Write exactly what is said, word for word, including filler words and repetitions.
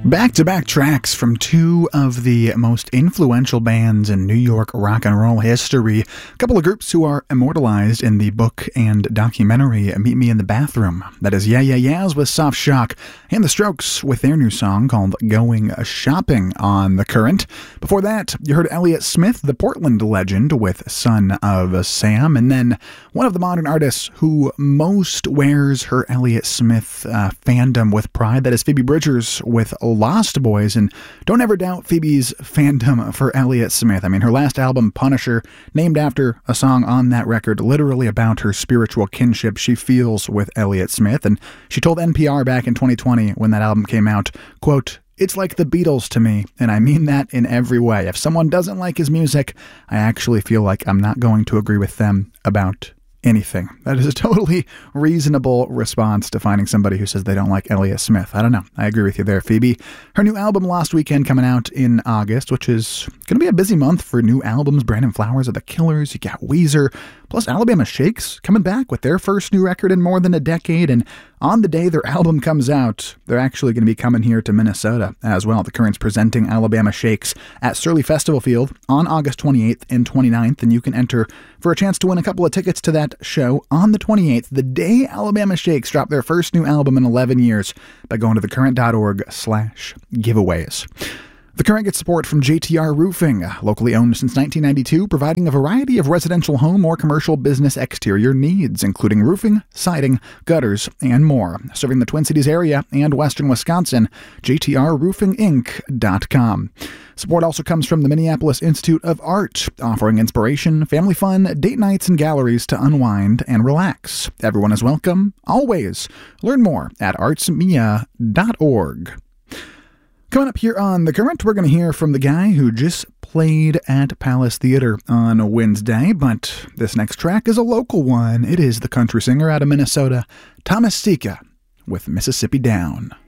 Back-to-back tracks from two of the most influential bands in New York rock and roll history. A couple of groups who are immortalized in the book and documentary Meet Me in the Bathroom. That is Yeah Yeah Yeahs with Soft Shock, and The Strokes with their new song called Going Shopping on The Current. Before that, you heard Elliott Smith, the Portland legend, with Son of Sam. And then one of the modern artists who most wears her Elliott Smith uh, fandom with pride, that is Phoebe Bridgers with Lost Boys. And don't ever doubt Phoebe's fandom for Elliott Smith. I mean, her last album, Punisher, named after a song on that record, literally about her spiritual kinship she feels with Elliott Smith. And she told N P R back in twenty twenty when that album came out, quote, "It's like the Beatles to me, and I mean that in every way. If someone doesn't like his music, I actually feel like I'm not going to agree with them about anything." That is a totally reasonable response to finding somebody who says they don't like Elliott Smith. I don't know. I agree with you there, Phoebe. Her new album, Lost Weekend, coming out in August, which is going to be a busy month for new albums. Brandon Flowers of The Killers, you got Weezer, plus Alabama Shakes coming back with their first new record in more than a decade. And on the day their album comes out, they're actually going to be coming here to Minnesota as well. The Current's presenting Alabama Shakes at Surly Festival Field on August twenty-eighth and twenty-ninth, and you can enter for a chance to win a couple of tickets to that show on the twenty-eighth, the day Alabama Shakes drop their first new album in eleven years, by going to thecurrent.org slash giveaways. The Current gets support from J T R Roofing, locally owned since nineteen ninety-two, providing a variety of residential home or commercial business exterior needs, including roofing, siding, gutters, and more. Serving the Twin Cities area and western Wisconsin, J T R roofing inc dot com. Support also comes from the Minneapolis Institute of Art, offering inspiration, family fun, date nights, and galleries to unwind and relax. Everyone is welcome, always. Learn more at arts mia dot org. Coming up here on The Current, we're going to hear from the guy who just played at Palace Theater on Wednesday, but this next track is a local one. It is the country singer out of Minnesota, Thomas Sika, with Mississippi Down.